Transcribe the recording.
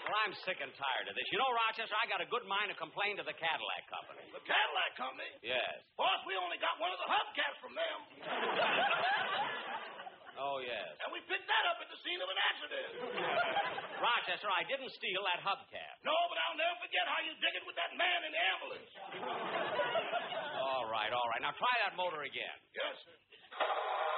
Well, I'm sick and tired of this. You know, Rochester, I got a good mind to complain to the Cadillac Company. The Cadillac Company? Yes. Boss, we only got one of the hubcaps from them. Oh, yes. And we picked that up at the scene of an accident. Rochester, I didn't steal that hubcap. No, but I'll never forget how you did it with that man in the ambulance. All right. Now try that motor again. Yes, sir.